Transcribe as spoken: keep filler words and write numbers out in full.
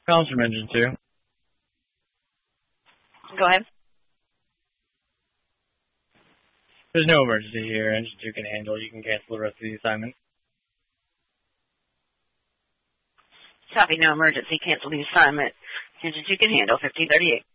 Calls from Engine two. Go ahead. There's no emergency here. Engine two can handle. You can cancel the rest of the assignment. Copy, no emergency. Cancel the assignment. Engine two can handle. fifteen thirty-eight.